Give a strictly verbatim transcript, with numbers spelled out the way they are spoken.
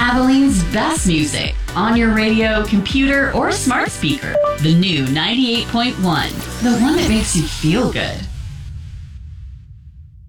Abilene's best music on your radio, computer, or smart speaker. The new ninety-eight point one, the one that makes you feel good.